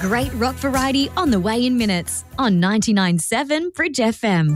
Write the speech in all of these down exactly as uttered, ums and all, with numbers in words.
great rock variety on the way in minutes on ninety-nine point seven Bridge F M.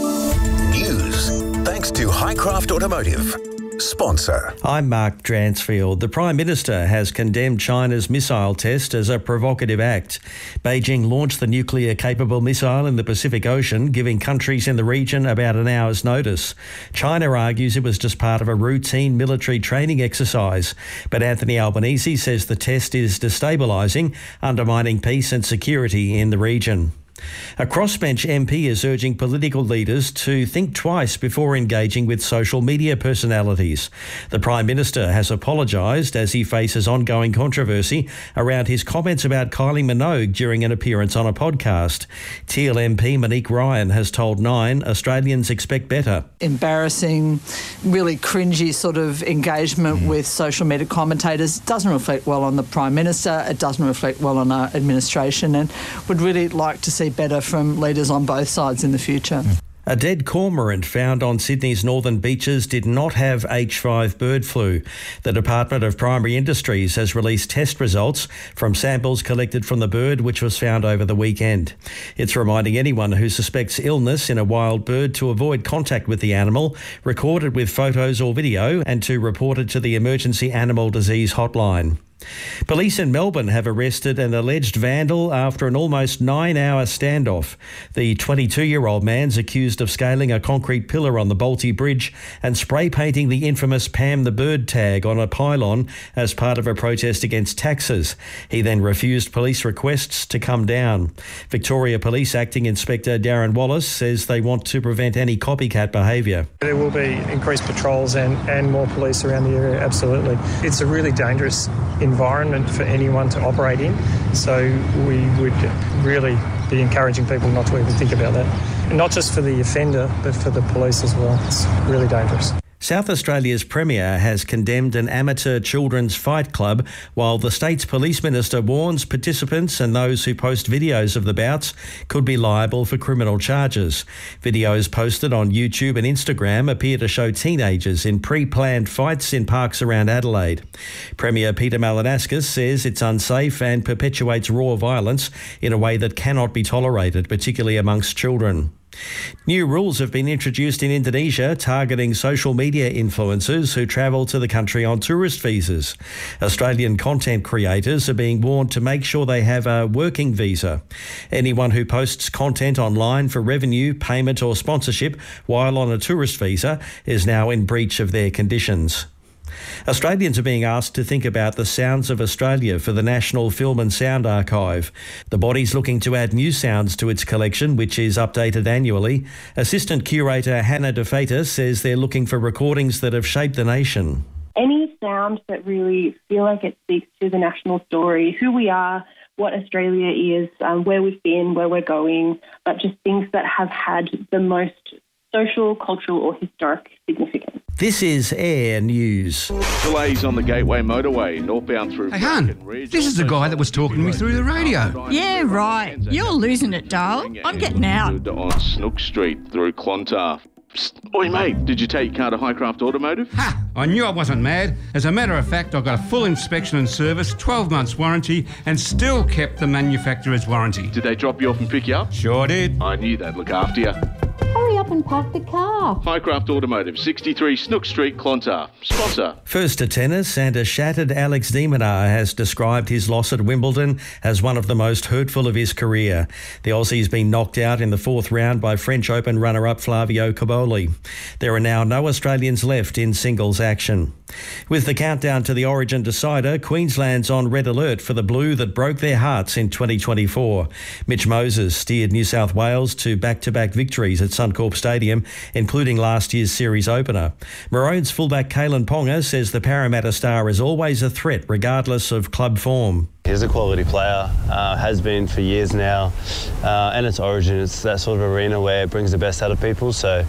News, thanks to Highcraft Automotive. Sponsor. I'm Mark Dransfield. The Prime Minister has condemned China's missile test as a provocative act. Beijing launched the nuclear-capable missile in the Pacific Ocean, giving countries in the region about an hour's notice. China argues it was just part of a routine military training exercise. But Anthony Albanese says the test is destabilising, undermining peace and security in the region. A crossbench M P is urging political leaders to think twice before engaging with social media personalities. The Prime Minister has apologised as he faces ongoing controversy around his comments about Kylie Minogue during an appearance on a podcast. Teal M P Monique Ryan has told Nine Australians expect better. Embarrassing, really cringy sort of engagement mm. with social media commentators doesn't reflect well on the Prime Minister, it doesn't reflect well on our administration, and would really like to see better from leaders on both sides in the future. A dead cormorant found on Sydney's northern beaches did not have H five bird flu. The Department of Primary Industries has released test results from samples collected from the bird, which was found over the weekend. It's reminding anyone who suspects illness in a wild bird to avoid contact with the animal, record it with photos or video, and to report it to the Emergency Animal Disease Hotline. Police in Melbourne have arrested an alleged vandal after an almost nine-hour standoff. The twenty-two-year-old man's accused of scaling a concrete pillar on the Bolte Bridge and spray painting the infamous Pam the Bird tag on a pylon as part of a protest against taxes. He then refused police requests to come down. Victoria Police Acting Inspector Darren Wallace says they want to prevent any copycat behaviour. There will be increased patrols and, and more police around the area, absolutely. It's a really dangerous environment for anyone to operate in, so we would really be encouraging people not to even think about that. And not just for the offender, but for the police as well. It's really dangerous. South Australia's Premier has condemned an amateur children's fight club, while the state's police minister warns participants and those who post videos of the bouts could be liable for criminal charges. Videos posted on YouTube and Instagram appear to show teenagers in pre-planned fights in parks around Adelaide. Premier Peter Malinauskas says it's unsafe and perpetuates raw violence in a way that cannot be tolerated, particularly amongst children. New rules have been introduced in Indonesia targeting social media influencers who travel to the country on tourist visas. Australian content creators are being warned to make sure they have a working visa. Anyone who posts content online for revenue, payment or sponsorship while on a tourist visa is now in breach of their conditions. Australians are being asked to think about the Sounds of Australia for the National Film and Sound Archive. The body's looking to add new sounds to its collection, which is updated annually. Assistant Curator Hannah DeFeta says they're looking for recordings that have shaped the nation. Any sound that really feel like it speaks to the national story, who we are, what Australia is, um, where we've been, where we're going, but just things that have had the most social, cultural or historic significance. This is Air News. Delays on the Gateway Motorway, northbound through... Hey, hun, this is the guy that was talking to me through the radio. Yeah, right. You're losing it, darl. I'm getting out. On Snook Street through Clontarf. Psst. Oi, mate, did you take your car to Highcraft Automotive? Ha! I knew I wasn't mad. As a matter of fact, I got a full inspection and service, twelve months warranty, and still kept the manufacturer's warranty. Did they drop you off and pick you up? Sure did. I knew they'd look after you. Hurry up and park the car. Highcraft Automotive, sixty-three Snook Street, Clontarf. Sponsor. First to tennis, and a shattered Alex de Minaur has described his loss at Wimbledon as one of the most hurtful of his career. The Aussie's been knocked out in the fourth round by French Open runner-up Flavio Cobolli. There are now no Australians left in singles action. With the countdown to the Origin decider, Queensland's on red alert for the blue that broke their hearts in twenty twenty-four. Mitch Moses steered New South Wales to back-to-back victories at Suncorp Stadium, including last year's series opener. Maroons fullback Kalen Ponga says the Parramatta star is always a threat regardless of club form. He's a quality player, uh, has been for years now, uh, and it's Origin. It's that sort of arena where it brings the best out of people, so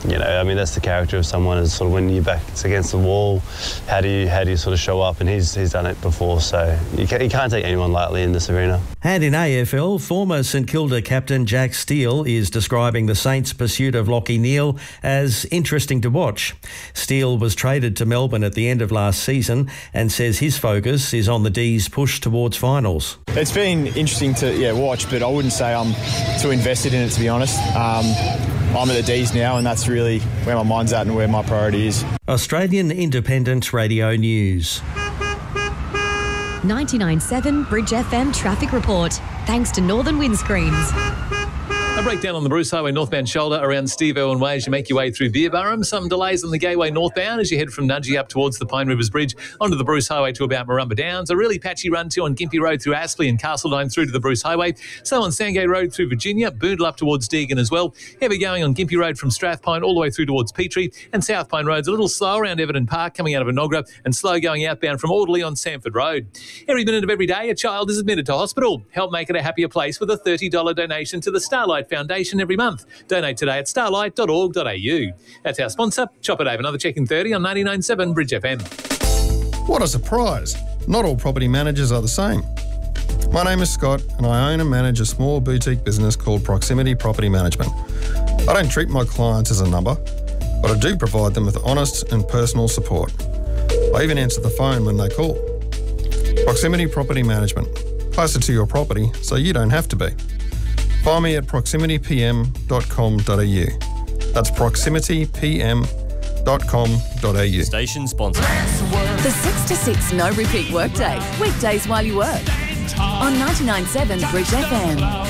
you know, I mean, that's the character of someone, is sort of when your back's against the wall, how do you how do you sort of show up? And he's he's done it before, so you, can, you can't take anyone lightly in this arena. And in A F L, former St Kilda captain Jack Steele is describing the Saints' pursuit of Lachie Neale as interesting to watch. Steele was traded to Melbourne at the end of last season and says his focus is on the D's push towards finals. It's been interesting to yeah watch, but I wouldn't say I'm too invested in it, to be honest. Um, I'm at the D's now, and that's really where my mind's at and where my priority is. Australian Independent Radio News. ninety-nine point seven Bridge F M Traffic Report. Thanks to Northern Windscreens. A breakdown on the Bruce Highway northbound shoulder around Steve Irwin Way as you make your way through Beerburrum. Some delays on the Gateway northbound as you head from Nudgee up towards the Pine Rivers Bridge onto the Bruce Highway to about Marumba Downs. A really patchy run too on Gympie Road through Aspley and Castledome through to the Bruce Highway. So on Sandgate Road through Virginia, Boondle up towards Deagon as well. Heavy going on Gympie Road from Strathpine all the way through towards Petrie, and South Pine Road's a little slow around Everton Park coming out of Enoggera, and slow going outbound from Audley on Sanford Road. Every minute of every day, a child is admitted to hospital. Help make it a happier place with a thirty dollars donation to the Starlight Foundation every month. Donate today at starlight dot org dot a u. That's our sponsor. Chopper Dave, another check in thirty on ninety-nine point seven Bridge F M. What a surprise. Not all property managers are the same. My name is Scott and I own and manage a small boutique business called Proximity Property Management. I don't treat my clients as a number, but I do provide them with honest and personal support. I even answer the phone when they call. Proximity Property Management. Closer to your property so you don't have to be. Find me at proximity p m dot com dot a u. That's proximity p m dot com dot a u. Station sponsor. The six to six no repeat workday. Weekdays while you work. On ninety-nine point seven Bridge F M.